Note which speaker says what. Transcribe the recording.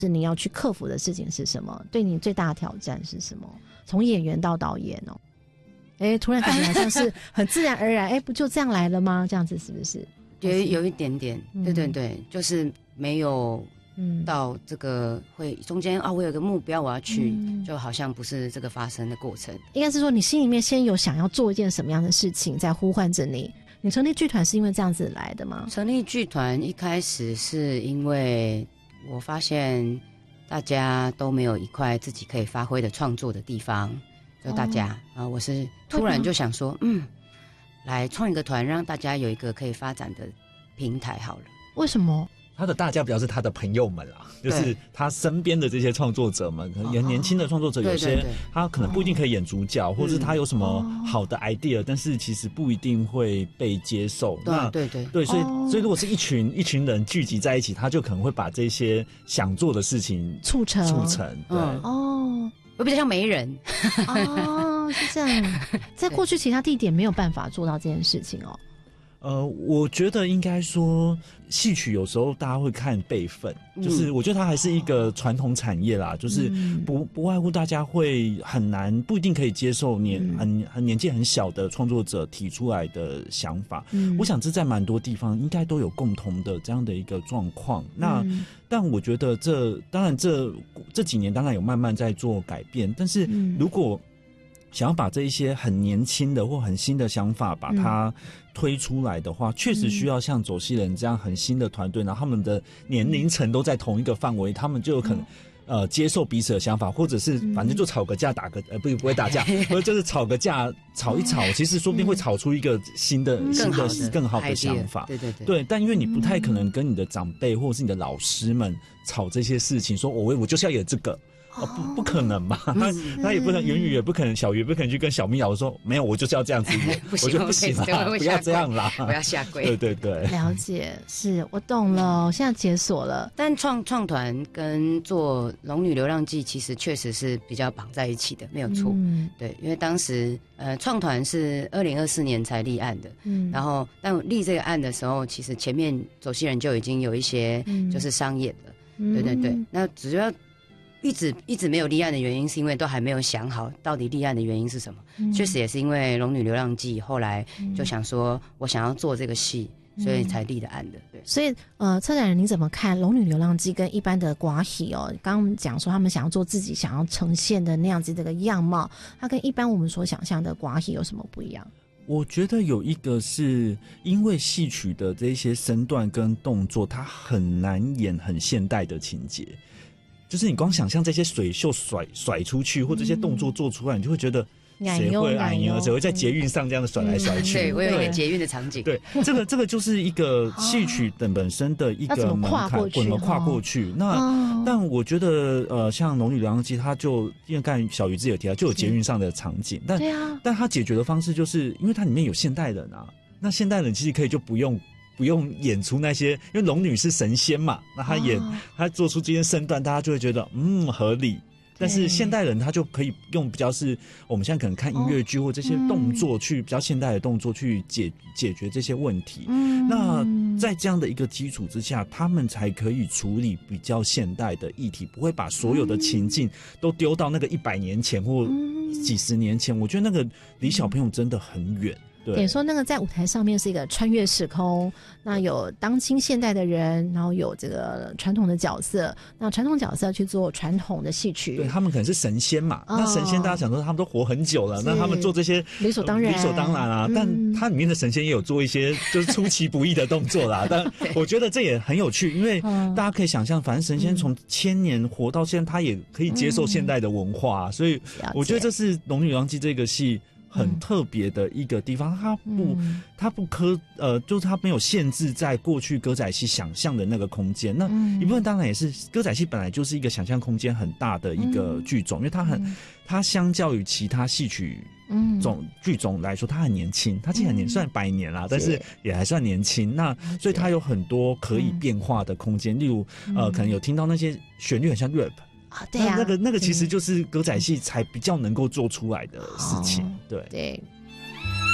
Speaker 1: 是你要去克服的事情是什么？对你最大的挑战是什么？从演员到导演哦，突然感觉好像是很自然而然，不就这样来了吗？这样子是不是？
Speaker 2: 有一点点，对对对，就是没有到这个会中间我有一个目标我要去，就好像不是这个发生的过程。
Speaker 1: 应该是说你心里面先有想要做一件什么样的事情在呼唤着你。你成立剧团是因为这样子来的吗？
Speaker 2: 成立剧团一开始是因为我发现大家都没有一块自己可以发挥的创作的地方，就大家我是突然就想说来创一个团，让大家有一个可以发展的平台好了。
Speaker 1: 为什么？
Speaker 3: 他的大家表示他的朋友们啦，就是他身边的这些创作者们，可能也年轻的创作者，有些他可能不一定可以演主角，或是他有什么好的 idea，但是其实不一定会被接受。对，所以如果是一群人聚集在一起，他就可能会把这些想做的事情促成。对
Speaker 2: 会比较像媒人
Speaker 1: 是这样。在过去其他地点没有办法做到这件事情
Speaker 3: 我觉得应该说戏曲有时候大家会看辈分，就是我觉得它还是一个传统产业啦，就是不外乎大家会很难不一定可以接受年纪很小的创作者提出来的想法。我想这在蛮多地方应该都有共同的这样的一个状况。但我觉得当然这几年当然有慢慢在做改变，但是如果想要把这一些很年轻的或很新的想法把它推出来的话，确实需要像走戏人这样很新的团队，然后他们的年龄层都在同一个范围，他们就有可能接受彼此的想法，或者是反正就吵个架不会打架或者就是吵个架吵一吵，其实说不定会吵出一个新的更好的想法。对，但因为你不太可能跟你的长辈或者是你的老师们吵这些事情，说我就是要演这个不可能嘛，他也不能，元宇也不可能，小鱼也不可能去跟小蜜老说没有，我就是要这样子演，我觉得不行啦，不要这样啦，
Speaker 2: 不要下跪。
Speaker 3: 对，
Speaker 1: 了解，是我懂了，我现在解锁了。
Speaker 2: 但创团跟做《龙女流浪记》其实确实是比较绑在一起的，没有错。对，因为当时创团是2024年才立案的，然后但立这个案的时候，其实前面走戏人就已经有一些就是商演了，对，那只要一直没有立案的原因，是因为都还没有想好到底立案的原因是什么。确实也是因为《龙女流浪记》，后来就想说我想要做这个戏，所以才立的案的。对，
Speaker 1: 所以策展人你怎么看《龙女流浪记》跟一般的寡戏刚刚讲说他们想要做自己想要呈现的那样子这个样貌，它跟一般我们所想象的寡戏有什么不一样？
Speaker 3: 我觉得有一个是因为戏曲的这些身段跟动作，它很难演很现代的情节。就是你光想象这些水袖甩出去，或这些动作做出来，你就会觉得谁会谁会在捷运上这样甩来甩去。
Speaker 2: 对，我有一个捷运的场景。对，
Speaker 3: 这个就是一个戏曲本身的一个门槛，怎么跨过去？但我觉得像《龙女流浪记》，它就因为刚才小鱼自己有提到，就有捷运上的场景，但它解决的方式就是因为它里面有现代人啊，那现代人其实可以就不用演出那些，因为龙女是神仙嘛，那他做出这些身段，大家就会觉得合理。但是现代人他就可以用比较是我们现在可能看音乐剧或这些动作去比较现代的动作去解决这些问题。那在这样的一个基础之下，他们才可以处理比较现代的议题，不会把所有的情境都丢到那个100年前或几十年前。我觉得那个离小朋友真的很远。
Speaker 1: 对，说那个在舞台上面是一个穿越时空，那有当今现代的人，然后有这个传统的角色，那传统角色去做传统的戏曲。
Speaker 3: 对，他们可能是神仙嘛，那神仙大家想说他们都活很久了，那他们做这些
Speaker 1: 理所当然
Speaker 3: 啊。但它里面的神仙也有做一些就是出其不意的动作啦。但我觉得这也很有趣，因为大家可以想象，反正神仙从1000年活到现在，他也可以接受现代的文化，所以我觉得这是《龙女流浪记》这个戏很特别的一个地方，就是它没有限制在过去歌仔戏想象的那个空间。那一部分当然也是歌仔戏本来就是一个想象空间很大的一个剧种，因为它相较于其他戏曲剧种来说，它很年轻，它其实很年算100年啦，但是也还算年轻。那所以它有很多可以变化的空间，例如可能有听到那些旋律很像 rap。
Speaker 1: 对啊，
Speaker 3: 那个其实就是歌仔戏才比较能够做出来的事情。对。